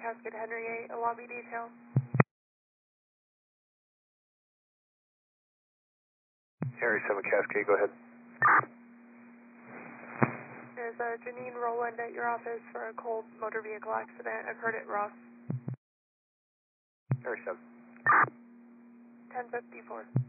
Cascade Henry 8, a lobby detail. Henry 7 Cascade, go ahead. There's Janine Rowland at your office for a cold motor vehicle accident occurred at Ross. Henry 7. 1054.